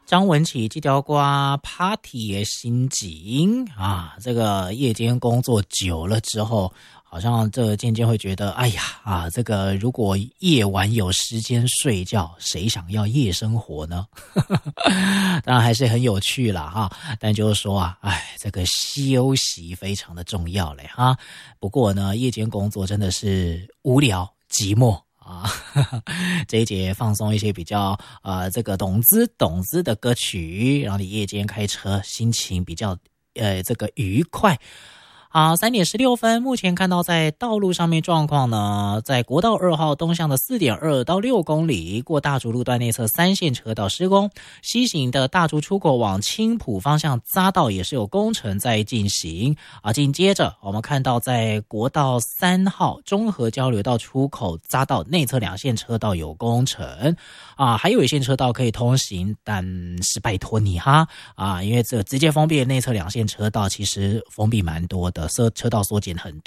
张文琪这条瓜 party 的心情啊，这个夜间工作久了之后，好像这渐渐会觉得，哎呀啊，这个如果夜晚有时间睡觉，谁想要夜生活呢？当然还是很有趣啦哈，但就是说啊，哎，这个休息非常的重要嘞哈。不过呢，夜间工作真的是无聊寂寞。这一节放松一些比较这个懂之的歌曲，然后你夜间开车心情比较这个愉快。3点16分，目前看到在道路上面状况呢，在国道2号东向的 4.2 到6公里，过大竹路段内侧3线车道施工，西行的大竹出口往青埔方向匝道也是有工程在进行紧接着我们看到在国道3号中和交流道出口匝道内侧2线车道有工程还有一线车道可以通行，但是拜托你哈因为这直接封闭的内侧2线车道其实封闭蛮多的，车道缩减很多。